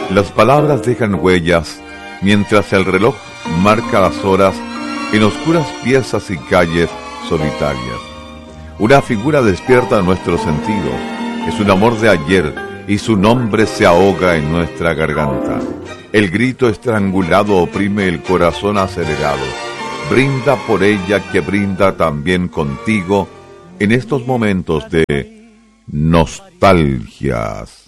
Las palabras dejan huellas mientras el reloj marca las horas en oscuras piezas y calles solitarias. Una figura despierta nuestros sentidos. Es un amor de ayer y su nombre se ahoga en nuestra garganta. El grito estrangulado oprime el corazón acelerado. Brinda por ella que brinda también contigo en estos momentos de nostalgias.